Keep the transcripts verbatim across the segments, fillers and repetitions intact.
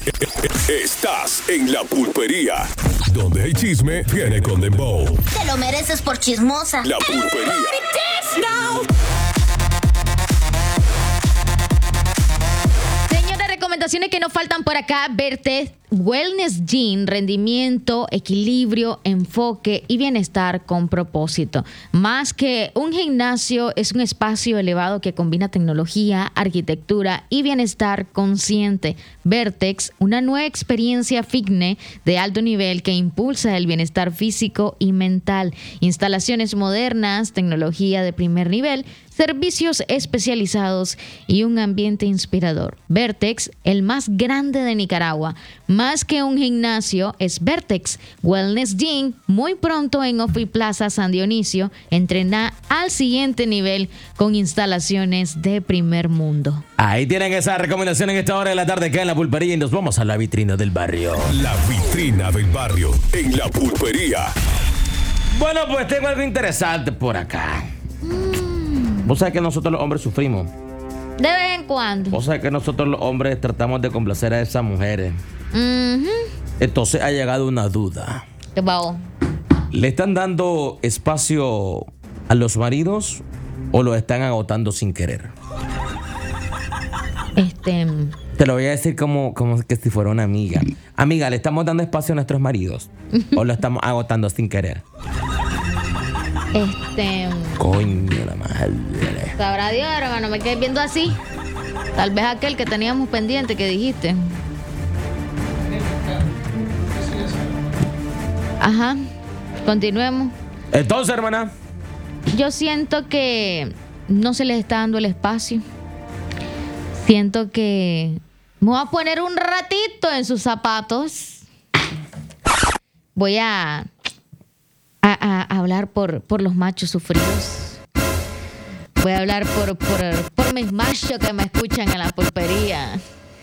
Estás en La Pulpería, donde el chisme viene con dembow. Te lo mereces por chismosa. La Pulpería. Señores, recomendaciones que nos faltan por acá. Verte Wellness Gym, rendimiento, equilibrio, enfoque y bienestar con propósito. Más que un gimnasio, es un espacio elevado que combina tecnología, arquitectura y bienestar consciente. Vertex, una nueva experiencia fitness de alto nivel que impulsa el bienestar físico y mental. Instalaciones modernas, tecnología de primer nivel, servicios especializados y un ambiente inspirador. Vertex, el más grande de Nicaragua. Más que un gimnasio, es Vertex Wellness Gym. Muy pronto en Ofi Plaza San Dionisio. Entrena al siguiente nivel con instalaciones de primer mundo. Ahí tienen esa recomendación en esta hora de la tarde acá en La Pulpería y nos vamos a la vitrina del barrio. La vitrina del barrio en La Pulpería. Bueno, pues tengo algo interesante por acá. Mm. Vos sabés que nosotros los hombres sufrimos. De vez en cuando. Vos sabés que nosotros los hombres tratamos de complacer a esas mujeres. Uh-huh. Entonces ha llegado una duda. ¿Qué pasó? ¿Le están dando espacio a los maridos o lo están agotando sin querer? Este... Te lo voy a decir como, como que si fuera una amiga. Amiga, ¿le estamos dando espacio a nuestros maridos o lo estamos agotando sin querer? Este... Coño, la madre. Sabrá Dios, hermano, me quedé viendo así. Tal vez aquel que teníamos pendiente que dijiste. Ajá, continuemos. Entonces, hermana, yo siento que no se les está dando el espacio. Siento que me voy a poner un ratito en sus zapatos. Voy a, a, a hablar por, por los machos sufridos. Voy a hablar por, por, por mis machos que me escuchan en La Pulpería.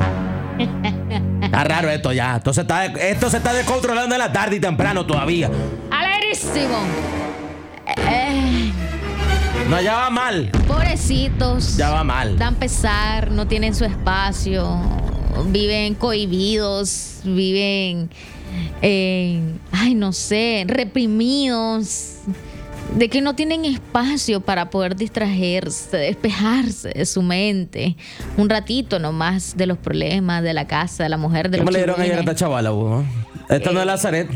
Está raro esto ya. Esto se está, esto se está descontrolando en la tarde y temprano todavía. ¡Alegrísimo! Eh, no, ya va mal. Pobrecitos. Ya va mal. Dan pesar, no tienen su espacio. Viven cohibidos. Viven, eh, ay, no sé, reprimidos. De que no tienen espacio para poder distraerse, despejarse de su mente. Un ratito nomás de los problemas de la casa, de la mujer, de los ¿Cómo le dieron ayer a esta chavala, vos? Esta eh, no es Lazaret.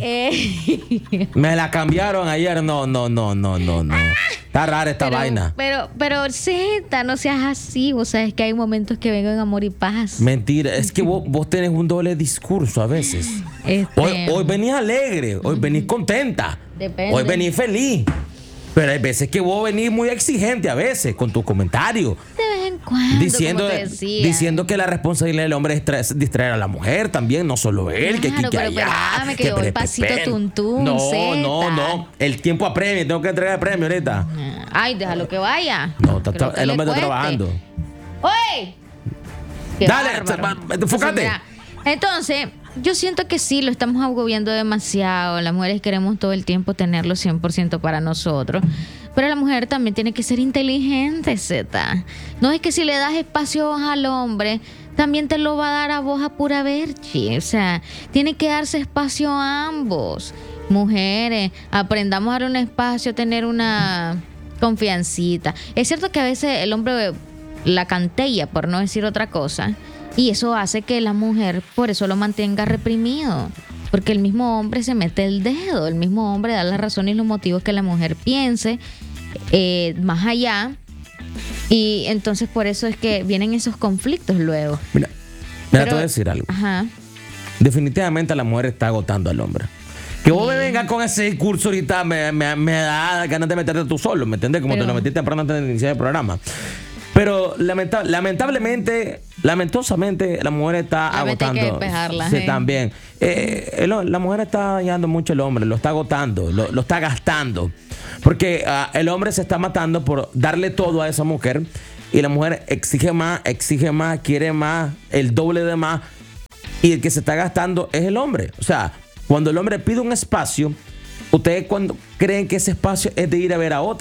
Eh. Me la cambiaron ayer. No, no, no, no, no, no. Está rara esta pero, vaina. Pero, pero, Zeta, no seas así. Vos sabes que hay momentos que vengan amor y paz. Mentira. Es que vos, vos tenés un doble discurso a veces. Este... Hoy, hoy venís alegre. Hoy venís contenta. Depende. Hoy venís feliz. Pero hay veces que vos venís muy exigente a veces con tus comentarios. De vez en cuando, diciendo, como te decía. diciendo que la responsabilidad del hombre es tra- distraer a la mujer también, no solo él. Claro, que, que, que pero allá, perdóname que, que yo voy pre- pasito pe- tuntún, No, Zeta. no, no. El tiempo apremia. Tengo que entregar el premio ahorita. Ay, déjalo que vaya. No, está tra- que el hombre está cueste. trabajando. ¡Oye! Qué Dale, bárbaro. enfócate. Entonces, yo siento que sí, lo estamos agobiando demasiado. Las mujeres queremos todo el tiempo tenerlo cien por ciento para nosotros. Pero la mujer también tiene que ser inteligente, Zeta. No es que si le das espacio al hombre, también te lo va a dar a vos a pura verchi. O sea, tiene que darse espacio a ambos. Mujeres, aprendamos a dar un espacio, tener una confiancita. Es cierto que a veces el hombre la cantella, por no decir otra cosa, y eso hace que la mujer por eso lo mantenga reprimido. Porque el mismo hombre se mete el dedo, el mismo hombre da las razones y los motivos que la mujer piense eh, más allá. Y entonces por eso es que vienen esos conflictos luego. Mira, mira Pero, te voy a decir algo. Ajá. Definitivamente la mujer está agotando al hombre. Que vos me vengas con ese discurso ahorita me, me, me da ganas de meterte tú solo, ¿me entiendes? Como Pero, te lo metiste temprano antes de iniciar el programa. Pero lamenta- lamentablemente, lamentosamente, la mujer está Realmente agotando. hay que despejarla, Sí, ¿eh? también. Eh, el- la mujer está dañando mucho al hombre, lo está agotando, lo, lo está gastando. Porque uh, el hombre se está matando por darle todo a esa mujer y la mujer exige más, exige más, quiere más, el doble de más. Y el que se está gastando es el hombre. O sea, cuando el hombre pide un espacio, ustedes cuando creen que ese espacio es de ir a ver a otra.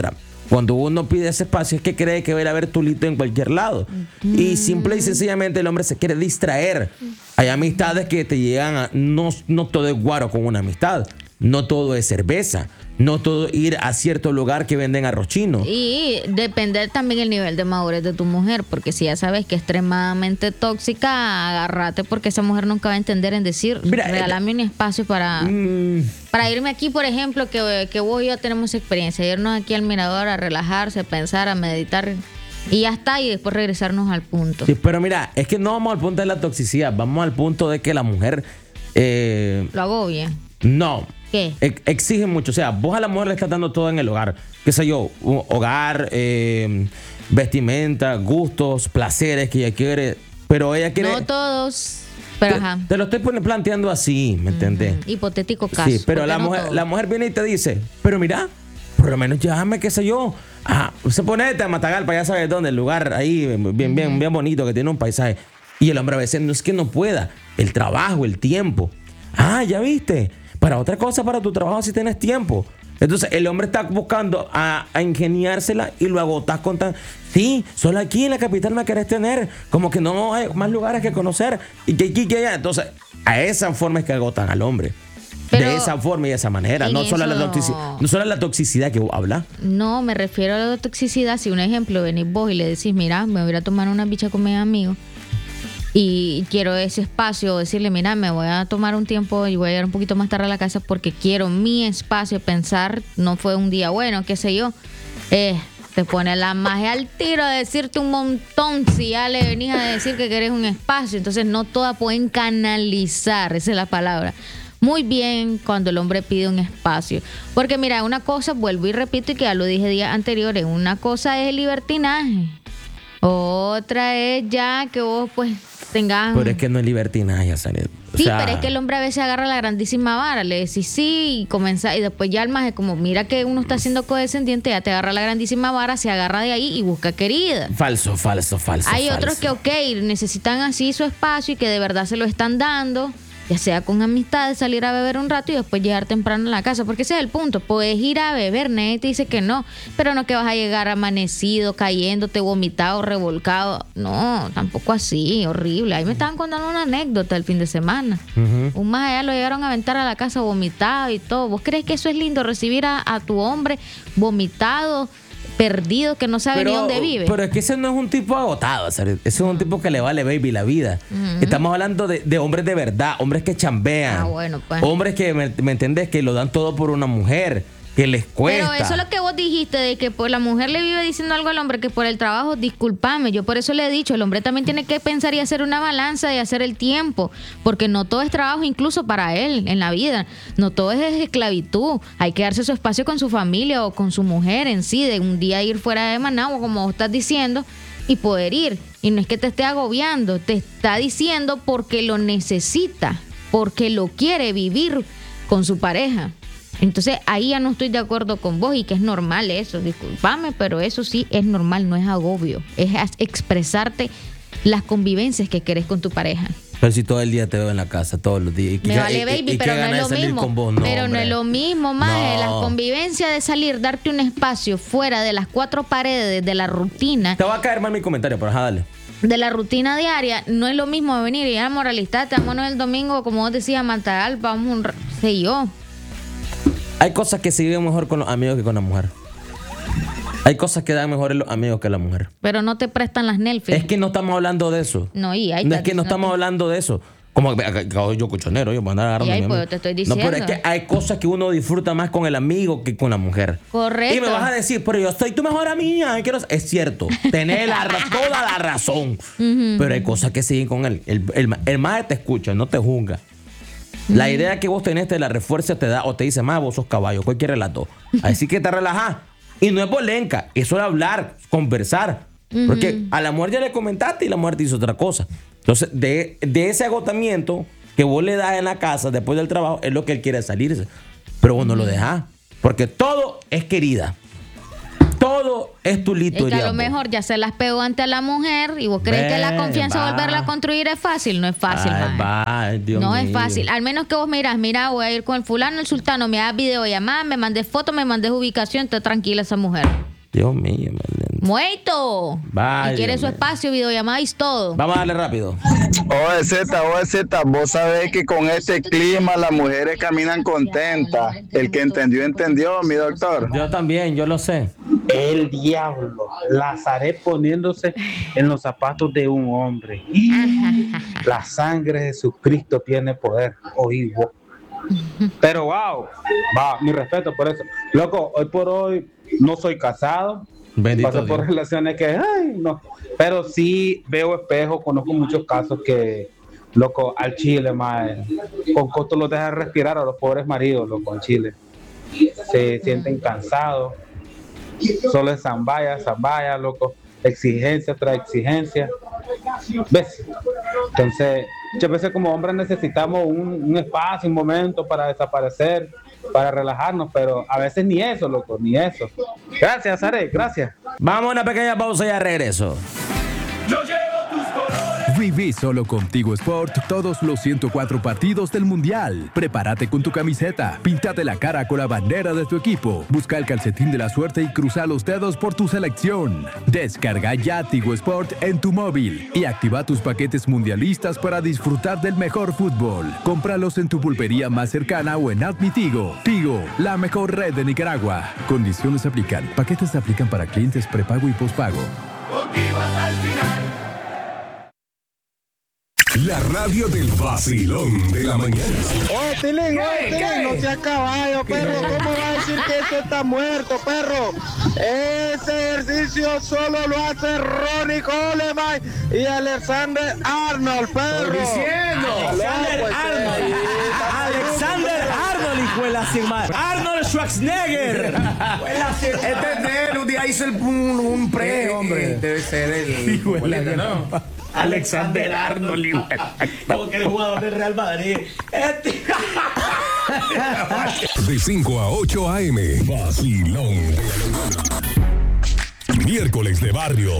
Cuando uno pide ese espacio es que cree que va a ir a ver tulito en cualquier lado. Mm. Y simple y sencillamente el hombre se quiere distraer. Hay amistades que te llegan a... No, no todo es guaro con una amistad. No todo es cerveza. No todo ir a cierto lugar que venden arroz chino. Y depender también el nivel de madurez de tu mujer, porque si ya sabes que es extremadamente tóxica, agárrate, porque esa mujer nunca va a entender en decir, Mira, regálame eh, un espacio para, mm, para irme aquí, por ejemplo, que, que vos y yo tenemos experiencia, irnos aquí al mirador a relajarse, a pensar, a meditar y ya está, y después regresarnos al punto. Sí, pero mira, es que no vamos al punto de la toxicidad, vamos al punto de que la mujer... Eh, lo agobia. No. ¿Qué? Exige mucho. O sea, vos a la mujer le estás dando todo en el hogar. ¿Qué sé yo? Un hogar, eh, vestimenta, gustos, placeres que ella quiere. Pero ella quiere... No todos. Pero te, ajá. Te lo estoy planteando así, ¿me entendés? Uh-huh. Hipotético caso. Sí, pero la, no mujer, la mujer viene y te dice, pero mira, por lo menos llévame, qué sé yo. Ah, se pone a Matagalpa, ya sabes dónde, el lugar ahí bien, bien, bien bonito que tiene un paisaje. Y el hombre a veces no es que no pueda. El trabajo, el tiempo. Ah, ya viste. Para otra cosa, para tu trabajo, si tienes tiempo. Entonces, el hombre está buscando a, a ingeniársela y lo agotas con tan... Sí, solo aquí en la capital me querés tener. Como que no hay más lugares que conocer. Y que aquí, que allá. Entonces, a esa forma es que agotan al hombre. Pero de esa forma y de esa manera. No solo, la toxicidad, no solo la toxicidad que vos hablas. No, me refiero a la toxicidad. Si un ejemplo, venís vos y le decís, mira, me voy a tomar una bicha con mis amigos. Y quiero ese espacio, decirle, mira, me voy a tomar un tiempo y voy a llegar un poquito más tarde a la casa porque quiero mi espacio, pensar, no fue un día bueno, qué sé yo. Eh, te pone la magia al tiro a decirte un montón si ya le venís a decir que querés un espacio. Entonces no todas pueden canalizar, esa es la palabra. Muy bien cuando el hombre pide un espacio. Porque mira, una cosa, vuelvo y repito y que ya lo dije días anteriores, una cosa es el libertinaje. Otra es ya que vos pues tengas... Pero es que no es libertinaje, Sanet. Sí, sea... pero es que el hombre a veces agarra la grandísima vara, le decís sí y comienza, y después ya el maje como mira que uno está siendo codescendiente, ya te agarra la grandísima vara, se agarra de ahí y busca querida. Falso, falso, falso. Hay falso. otros que ok, necesitan así su espacio y que de verdad se lo están dando, ya sea con amistades, salir a beber un rato y después llegar temprano a la casa, porque ese es el punto, puedes ir a beber, nadie te dice que no, pero no que vas a llegar amanecido, cayéndote, vomitado, revolcado, no, tampoco así, horrible. Ahí me estaban contando una anécdota el fin de semana, uh-huh. Un más allá lo llegaron a aventar a la casa vomitado y todo. ¿Vos crees que eso es lindo, recibir a, a tu hombre vomitado, perdido, que no sabe pero, ni dónde vive? Pero es que ese no es un tipo agotado, o sea, ese es un tipo que le vale baby la vida. Uh-huh. Estamos hablando de, de hombres de verdad, hombres que chambean. Ah, bueno, pues. Hombres que, me, me entendés, que lo dan todo por una mujer, que les cuesta. Pero eso es lo que vos dijiste, de que pues la mujer le vive diciendo algo al hombre que por el trabajo, discúlpame, yo por eso le he dicho, el hombre también tiene que pensar y hacer una balanza y hacer el tiempo, porque no todo es trabajo, incluso para él en la vida, no todo es esclavitud, hay que darse su espacio con su familia o con su mujer en sí, de un día ir fuera de Managua, como vos estás diciendo, y poder ir, y no es que te esté agobiando, te está diciendo porque lo necesita, porque lo quiere vivir con su pareja. Entonces ahí ya no estoy de acuerdo con vos y que es normal eso, discúlpame, pero eso sí es normal, no es agobio, es expresarte las convivencias que querés con tu pareja. Pero si todo el día te veo en la casa, todos los días. Me vale, baby, pero no es lo mismo. No, pero hombre. no es lo mismo, más. No. La convivencia de salir, darte un espacio fuera de las cuatro paredes, de la rutina. Te va a caer mal mi comentario, pero ajá, dale. De la rutina diaria, no es lo mismo venir y ir a Moralista, vámonos el domingo, como vos decías, a Matagalpa, vamos un... sé yo. Hay cosas que se viven mejor con los amigos que con la mujer. Hay cosas que dan mejor en los amigos que la mujer. Pero no te prestan las Nelfis. Es que no estamos hablando de eso. No, y ahí No es que no estamos hablando de eso. Como yo cochonero, yo voy a andar agarrando. Y ahí, pues, te estoy diciendo. No, pero es que hay cosas que uno disfruta más con el amigo que con la mujer. Correcto. Y me vas a decir, pero yo soy tu mejor amiga. Quiero... Es cierto, tenés la, toda la razón. Uh-huh. Pero hay cosas que siguen con él. El, el, el, el más te escucha, no te juzga. La idea que vos tenés te la refuerza, te da o te dice, más vos sos caballo, cualquier relato. Así que te relajás. Y no es bolenca, eso es hablar, conversar. Uh-huh. Porque a la mujer ya le comentaste y la mujer te hizo otra cosa. Entonces, de, de ese agotamiento que vos le das en la casa después del trabajo, es lo que él quiere salirse. Pero vos no lo dejás. Porque todo es querida. Todo es tu lito. Es que a lo mejor ya se las pegó ante la mujer y vos crees Ven, que la confianza va. volverla a construir es fácil. No es fácil, Ay, va, Dios No mío. es fácil. Al menos que vos miras, mira, voy a ir con el fulano, el sultano, me das videollamada, me mandes fotos, me mandes ubicación, está tranquila esa mujer. Dios mío, man. Muerto. Vaya, y quiere su man. espacio, videollamada y todo. Vamos a darle rápido. O Z, O Z, vos sabés que con este clima las mujeres caminan contentas. El que entendió, entendió, mi doctor. Yo también, yo lo sé. El diablo, Nazaret poniéndose en los zapatos de un hombre. La sangre de Jesucristo tiene poder. Oí vos. Pero wow, va, mi respeto por eso. Loco, hoy por hoy no soy casado. Bendito Paso por Dios. relaciones que, ay, no. Pero sí veo espejo, conozco muchos casos que, loco, al Chile, mae, con costo los dejan respirar a los pobres maridos, loco, al Chile. Se sienten cansados. Solo es zambaya, zambaya, loco. Exigencia tras exigencia. ¿Ves? Entonces, muchas veces como hombres necesitamos un, un espacio, un momento para desaparecer, para relajarnos, pero a veces ni eso, loco, ni eso. Gracias, Sare, gracias. Vamos a una pequeña pausa y ya regreso. Viví solo contigo Sport todos los ciento cuatro partidos del Mundial. Prepárate con tu camiseta, píntate la cara con la bandera de tu equipo, busca el calcetín de la suerte y cruza los dedos por tu selección. Descarga ya Tigo Sport en tu móvil y activa tus paquetes mundialistas para disfrutar del mejor fútbol. Cómpralos en tu pulpería más cercana o en Admi Tigo. Tigo, la mejor red de Nicaragua. Condiciones aplican. Paquetes se aplican para clientes prepago y pospago. La radio del vacilón de la mañana. Oye, Tilín, oye, Tilín, no sea caballo, perro. ¿Cómo va a decir que esto está muerto, perro? Ese ejercicio solo lo hace Ronnie Coleman y Alexander Arnold, perro. Alexander pues, Arnold. eh, Alexander Arnold, hijo de la cima. Arnold Schwarzenegger. Este es de él, un día hizo el, un, un pre, hombre. Debe ser el. boleta, ¿no? Alexander Arnold, hijo de la- Como que el jugador del Real Madrid. Este. De cinco a ocho a m. Vacilón de la mañana. Miércoles de barrio.